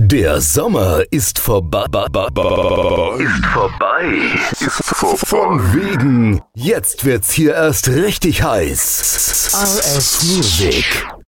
Der Sommer ist vorbei. Von wegen, jetzt wird's hier erst richtig heiß. RS Music.